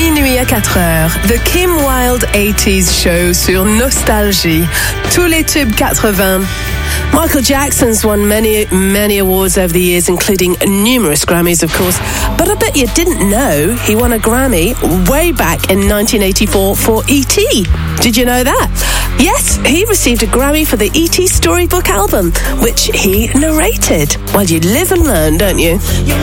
minuit à 4h, The Kim Wilde 80s Show sur Nostalgie. Tous les tubes 80. Michael Jackson's won many awards over the years, including numerous Grammys, of course. But I bet you didn't know he won a Grammy way back in 1984 for E.T. Did you know that? Yes, he received a Grammy for the E.T. storybook album, which he narrated. Well, you live and learn, don't you?